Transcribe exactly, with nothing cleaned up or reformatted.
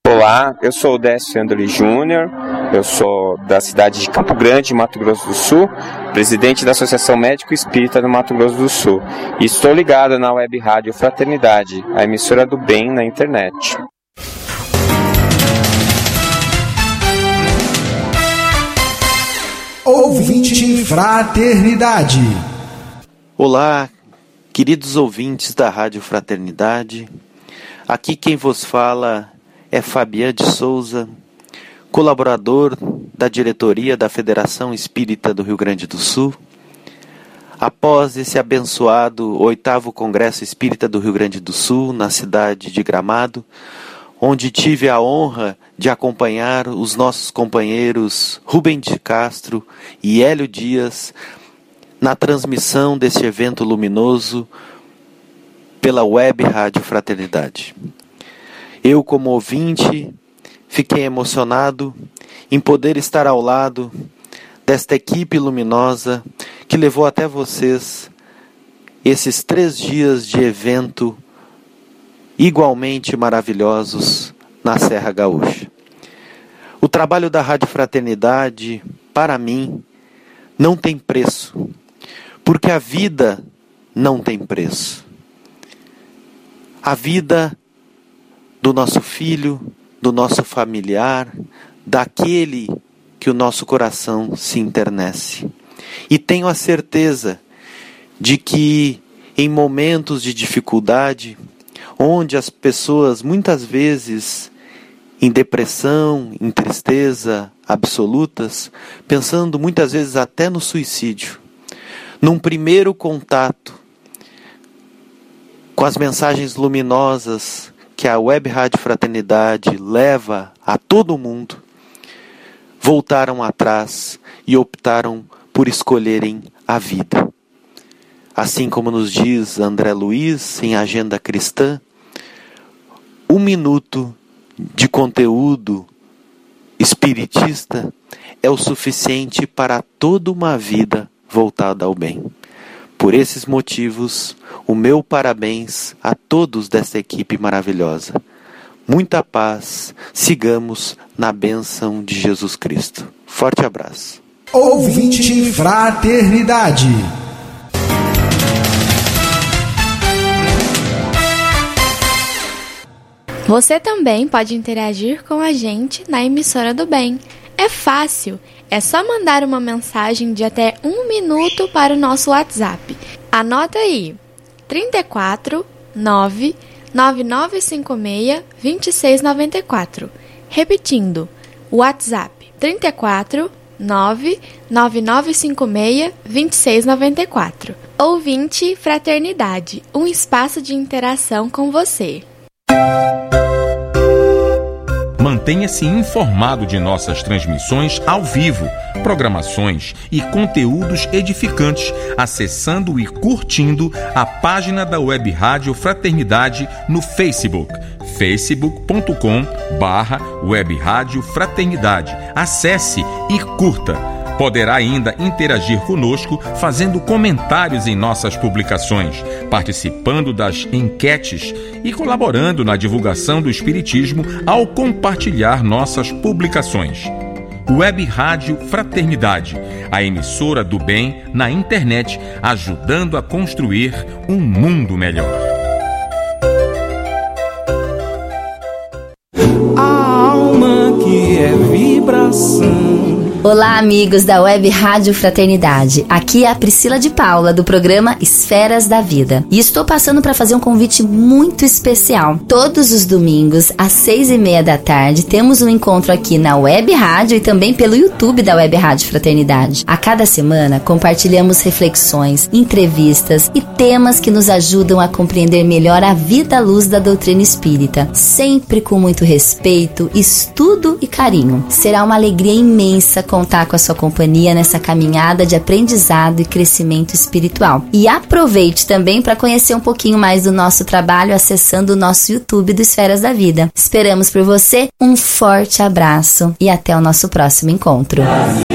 Olá, eu sou o Décio Andoli Júnior, eu sou da cidade de Campo Grande, Mato Grosso do Sul, presidente da Associação Médico Espírita do Mato Grosso do Sul, e estou ligado na Web Rádio Fraternidade, a emissora do bem na internet. Ouvinte Fraternidade. Olá, queridos ouvintes da Rádio Fraternidade. Aqui quem vos fala é Fabian de Souza, colaborador da diretoria da Federação Espírita do Rio Grande do Sul. Após esse abençoado oitavo Congresso Espírita do Rio Grande do Sul, na cidade de Gramado, onde tive a honra de acompanhar os nossos companheiros Rubem de Castro e Hélio Dias na transmissão desse evento luminoso pela Web Rádio Fraternidade. Eu, como ouvinte, fiquei emocionado em poder estar ao lado desta equipe luminosa que levou até vocês esses três dias de evento igualmente maravilhosos na Serra Gaúcha. O trabalho da Rádio Fraternidade, para mim, não tem preço, porque a vida não tem preço. A vida do nosso filho, do nosso familiar, daquele que o nosso coração se enternece. E tenho a certeza de que em momentos de dificuldade, onde as pessoas muitas vezes em depressão, em tristeza absolutas, pensando muitas vezes até no suicídio, num primeiro contato com as mensagens luminosas que a Web Rádio Fraternidade leva a todo mundo, voltaram atrás e optaram por escolherem a vida. Assim como nos diz André Luiz em Agenda Cristã, um minuto de conteúdo espiritista é o suficiente para toda uma vida voltada ao bem. Por esses motivos, o meu parabéns a todos dessa equipe maravilhosa. Muita paz, sigamos na bênção de Jesus Cristo. Forte abraço. Ouvinte Fraternidade. Você também pode interagir com a gente na emissora do bem. É fácil, é só mandar uma mensagem de até um minuto para o nosso WhatsApp. Anota aí, trinta e quatro, nove, nove nove cinco seis, dois seis nove quatro. Repetindo, WhatsApp trinta e quatro, nove, nove nove cinco seis, dois seis nove quatro. Ouvinte Fraternidade, um espaço de interação com você. Mantenha-se informado de nossas transmissões ao vivo, programações e conteúdos edificantes, acessando e curtindo a página da Web Rádio Fraternidade no Facebook, facebook ponto com barra Web Rádio Fraternidade. Acesse e curta. Poderá ainda interagir conosco fazendo comentários em nossas publicações, participando das enquetes e colaborando na divulgação do Espiritismo ao compartilhar nossas publicações. Web Rádio Fraternidade, a emissora do bem na internet, ajudando a construir um mundo melhor. A alma que é vibração. Olá, amigos da Web Rádio Fraternidade. Aqui é a Priscila de Paula, do programa Esferas da Vida. E estou passando para fazer um convite muito especial. Todos os domingos, às seis e meia da tarde, temos um encontro aqui na Web Rádio e também pelo YouTube da Web Rádio Fraternidade. A cada semana, compartilhamos reflexões, entrevistas e temas que nos ajudam a compreender melhor a vida à luz da doutrina espírita. Sempre com muito respeito, estudo e carinho. Será uma alegria imensa contar com a sua companhia nessa caminhada de aprendizado e crescimento espiritual. E aproveite também para conhecer um pouquinho mais do nosso trabalho acessando o nosso YouTube do Esferas da Vida. Esperamos por você, um forte abraço e até o nosso próximo encontro.